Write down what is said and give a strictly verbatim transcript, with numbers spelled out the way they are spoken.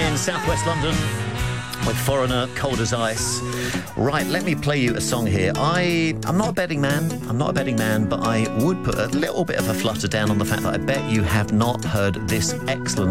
in southwest London with Foreigner, Cold as Ice. Right, let me play you a song here. I, I'm not a betting man, I'm not a betting man, but I would put a little bit of a flutter down on the fact that I bet you have not heard this excellent